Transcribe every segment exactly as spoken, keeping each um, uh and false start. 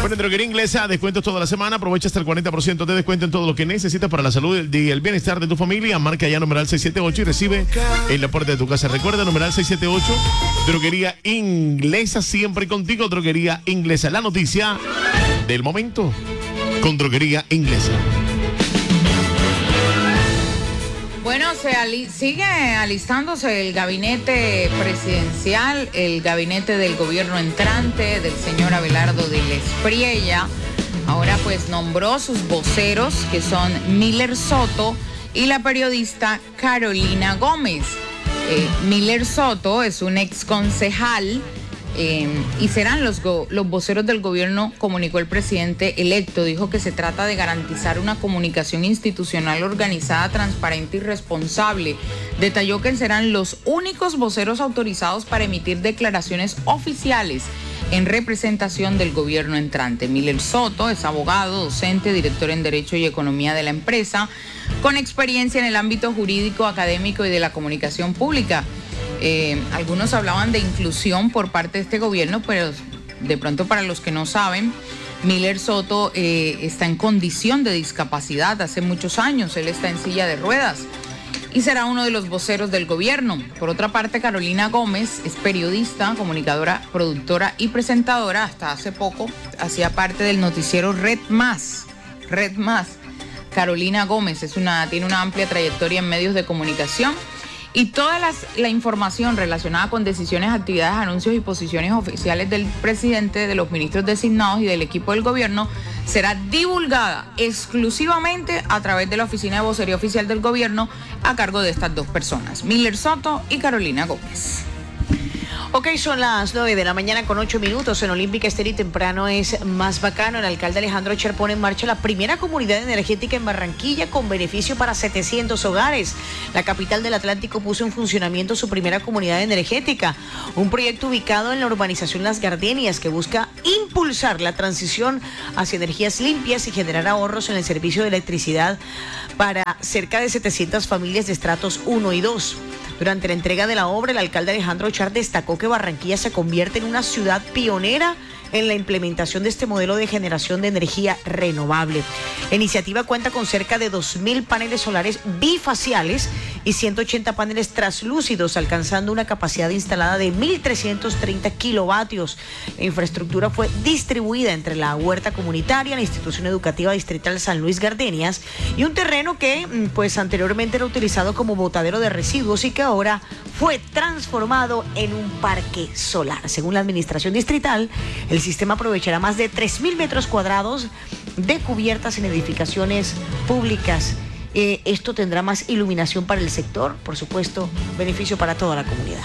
Bueno, en Droguería Inglesa, descuentos toda la semana. Aprovecha hasta el cuarenta por ciento de descuento en todo lo que necesitas para la salud y el bienestar de tu familia. Marca ya numeral seiscientos setenta y ocho y recibe en la puerta de tu casa. Recuerda, numeral seiscientos setenta y ocho. Droguería Inglesa, siempre contigo. Droguería Inglesa. La noticia del momento con Droguería Inglesa. Bueno, se ali- sigue alistándose el gabinete presidencial, el gabinete del gobierno entrante del señor Abelardo de Espriella. Ahora pues nombró sus voceros, que son Miller Soto y la periodista Carolina Gómez. Eh, Miller Soto es un ex concejal eh, y serán los, go- los voceros del gobierno, comunicó el presidente electo. Dijo que se trata de garantizar una comunicación institucional organizada, transparente y responsable. Detalló que serán los únicos voceros autorizados para emitir declaraciones oficiales en representación del gobierno entrante. Miller Soto es abogado, docente, director en Derecho y Economía de la empresa, con experiencia en el ámbito jurídico, académico y de la comunicación pública. Eh, algunos hablaban de inclusión por parte de este gobierno, pero de pronto para los que no saben, Miller Soto eh, está en condición de discapacidad hace muchos años. Él está en silla de ruedas y será uno de los voceros del gobierno. Por otra parte, Carolina Gómez es periodista, comunicadora, productora y presentadora. Hasta hace poco hacía parte del noticiero Red Más. Red Más. Carolina Gómez es una, tiene una amplia trayectoria en medios de comunicación y toda las, la información relacionada con decisiones, actividades, anuncios y posiciones oficiales del presidente, de los ministros designados y del equipo del gobierno será divulgada exclusivamente a través de la Oficina de Vocería Oficial del Gobierno a cargo de estas dos personas, Miller Soto y Carolina Gómez. Ok, son las nueve de la mañana con ocho minutos. En Olímpica Estéreo y temprano es más bacano. El alcalde Alejandro Cher pone en marcha la primera comunidad energética en Barranquilla con beneficio para setecientos hogares. La capital del Atlántico puso en funcionamiento su primera comunidad energética, un proyecto ubicado en la urbanización Las Gardenias que busca impulsar la transición hacia energías limpias y generar ahorros en el servicio de electricidad para cerca de setecientas familias de estratos uno y dos. Durante la entrega de la obra, el alcalde Alejandro Cher destacó que Barranquilla se convierte en una ciudad pionera en la implementación de este modelo de generación de energía renovable. La iniciativa cuenta con cerca de dos mil paneles solares bifaciales y ciento ochenta paneles translúcidos, alcanzando una capacidad instalada de mil trescientos treinta kilovatios. La infraestructura fue distribuida entre la huerta comunitaria, la institución educativa distrital San Luis Gardenias y un terreno que pues anteriormente era utilizado como botadero de residuos y que ahora fue transformado en un parque solar. Según la administración distrital, el sistema aprovechará más de tres mil metros cuadrados de cubiertas en edificaciones públicas. Eh, esto tendrá más iluminación para el sector, por supuesto, beneficio para toda la comunidad.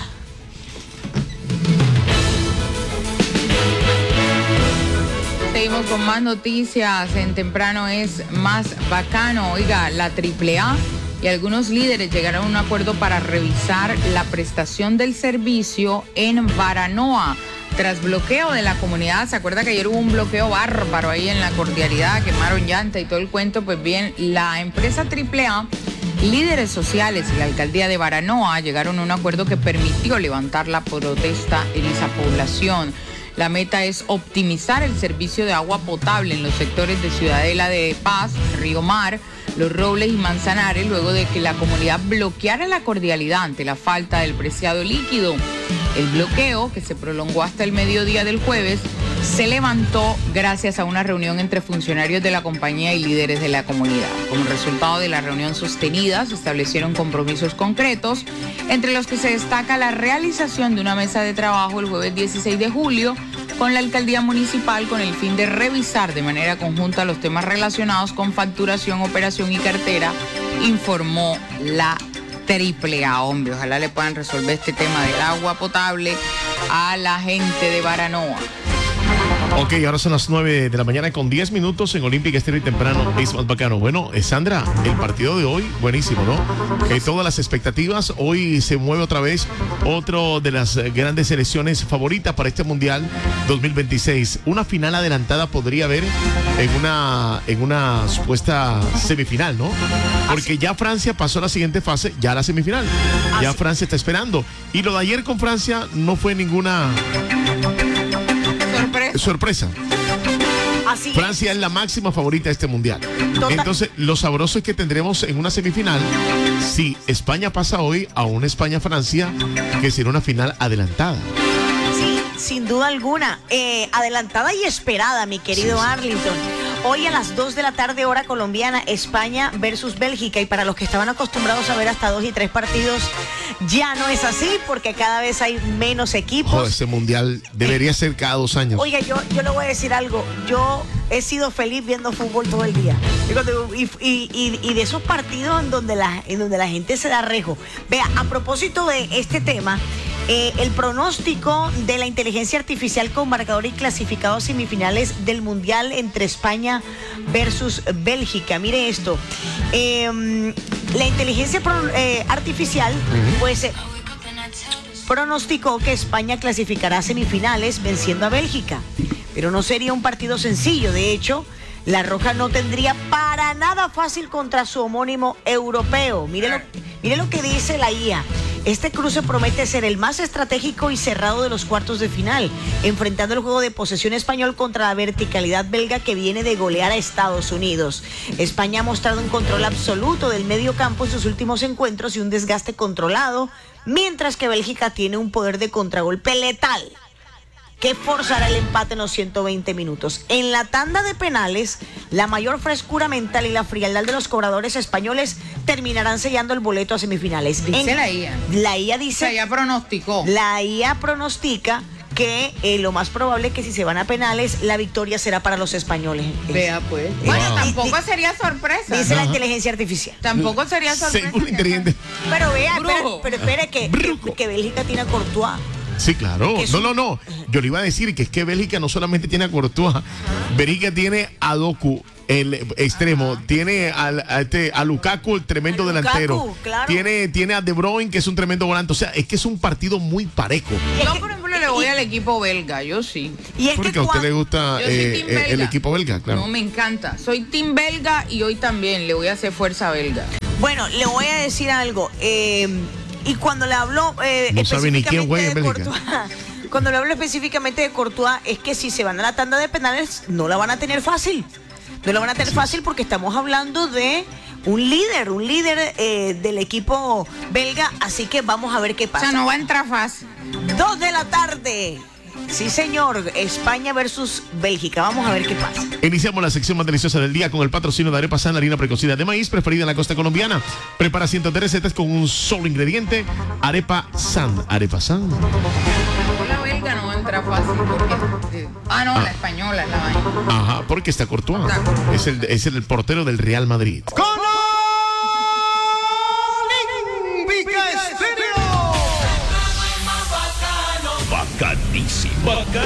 Seguimos con más noticias. En temprano es más bacano. Oiga, la triple A y algunos líderes llegaron a un acuerdo para revisar la prestación del servicio en Baranoa. Tras bloqueo de la comunidad, ¿se acuerda que ayer hubo un bloqueo bárbaro ahí en la Cordialidad? Quemaron llanta y todo el cuento. Pues bien, la empresa triple A, líderes sociales y la alcaldía de Baranoa llegaron a un acuerdo que permitió levantar la protesta en esa población. La meta es optimizar el servicio de agua potable en los sectores de Ciudadela de Paz, Río Mar, Los Robles y Manzanares, luego de que la comunidad bloqueara la Cordialidad ante la falta del preciado líquido. El bloqueo, que se prolongó hasta el mediodía del jueves, se levantó gracias a una reunión entre funcionarios de la compañía y líderes de la comunidad. Como resultado de la reunión sostenida, se establecieron compromisos concretos, entre los que se destaca la realización de una mesa de trabajo el jueves dieciséis de julio con la alcaldía municipal con el fin de revisar de manera conjunta los temas relacionados con facturación, operación y cartera, informó la triple A. Hombre, ojalá le puedan resolver este tema del agua potable a la gente de Baranoa. Ok, ahora son las nueve de la mañana con diez minutos en Olímpica Estéreo y temprano es más bacano. Bueno, eh, Sandra, el partido de hoy, buenísimo, ¿no? Eh, todas las expectativas, hoy se mueve otra vez otro de las grandes selecciones favoritas para este Mundial dos mil veintiséis. Una final adelantada podría haber en una, en una supuesta semifinal, ¿no? Porque ya Francia pasó a la siguiente fase, ya a la semifinal. Ya Francia está esperando. Y lo de ayer con Francia no fue ninguna sorpresa. Así es. Francia es la máxima favorita de este mundial. Total. Entonces, lo sabroso es que tendremos en una semifinal, si España pasa hoy a una España-Francia, que será una final adelantada. Sí, sin duda alguna. Eh, adelantada y esperada, mi querido Sí, sí. Arlington. Hoy a las dos de la tarde, hora colombiana, España versus Bélgica. Y para los que estaban acostumbrados a ver hasta dos y tres partidos, ya no es así porque cada vez hay menos equipos. Joder, ese mundial debería ser cada dos años. Oiga, yo, yo le voy a decir algo. Yo he sido feliz viendo fútbol todo el día. Y, cuando- y, y- y- y de esos partidos en donde, la, en donde la gente se da rejo. Vea, a propósito de este tema, eh, el pronóstico de la inteligencia artificial con marcador y clasificados semifinales del Mundial entre España versus Bélgica. Mire esto. Eh, la inteligencia pro- eh, artificial, pues... eh, pronosticó que España clasificará a semifinales venciendo a Bélgica, pero no sería un partido sencillo. De hecho, la Roja no tendría para nada fácil contra su homónimo europeo. Mire lo, mire lo que dice la I A. Este cruce promete ser el más estratégico y cerrado de los cuartos de final, enfrentando el juego de posesión español contra la verticalidad belga que viene de golear a Estados Unidos. España ha mostrado un control absoluto del medio campo en sus últimos encuentros y un desgaste controlado, mientras que Bélgica tiene un poder de contragolpe letal que forzará el empate en los ciento veinte minutos. En la tanda de penales, la mayor frescura mental y la frialdad de los cobradores españoles terminarán sellando el boleto a semifinales. Dice En- la I A. La I A O dice, sea, ya pronosticó. la I A pronostica que eh, lo más probable es que si se van a penales, la victoria será para los españoles. Vea pues. Bueno, Wow. tampoco sería sorpresa. Dice la Ajá. inteligencia artificial. Tampoco sería sorpresa. Según que- inteligente. Pero vea, espera, Brujo. pero espere que, que, Brujo. que Bélgica tiene a Courtois. Sí, claro. Que es No, un- no, no. Yo le iba a decir que es que Bélgica no solamente tiene a Courtois, Bélgica tiene a Doku, el extremo, tiene al, a, este, a Lukaku, el tremendo A Lukaku, delantero. claro. Tiene, tiene a De Bruyne, que es un tremendo volante. O sea, es que es un partido muy parejo. Yo, por ejemplo, le voy al equipo belga, yo sí. Y es Porque que a usted cuan- le gusta Yo soy eh, team eh, el belga. equipo belga, claro. No, me encanta. Soy team belga y hoy también le voy a hacer fuerza belga. Bueno, le voy a decir algo. eh, y cuando le hablo eh, No sabe ni quién específicamente juega de en Bélgica. Courtois, cuando le hablo específicamente de Courtois, es que si se van a la tanda de penales, no la van a tener fácil. No la van a tener fácil porque estamos hablando de un líder, un líder eh, del equipo belga, así que vamos a ver qué O pasa. sea, no va a entrar fácil. Dos de la tarde. Sí, señor. España versus Bélgica. Vamos a ver qué pasa. Iniciamos la sección más deliciosa del día con el patrocinio de Arepa San, la harina precocida de maíz preferida en la costa colombiana. Prepara cientos de recetas con un solo ingrediente. Arepa San. Arepa San. La belga no va a entrar fácil porque... eh, ah, no, la española es la vaina. Ajá, porque está Courtois. Está Courtois. Es el, es el portero del Real Madrid. Bacanísimo.